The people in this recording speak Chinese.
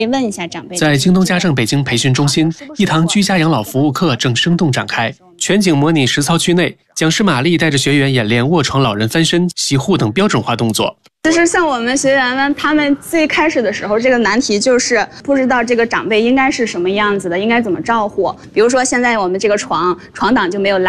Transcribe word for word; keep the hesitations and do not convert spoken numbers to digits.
问一下长辈。 在京东家政北京培训中心，一堂居家养老服务课正生动展开。全景模拟实操区内，讲师玛丽带着学员演练卧床老人翻身、洗护等标准化动作。 其实像我们学员们，他们最开始的时候，这个难题就是不知道这个长辈应该是什么样子的，应该怎么照顾。比如说现在我们这个床床挡就没有拉。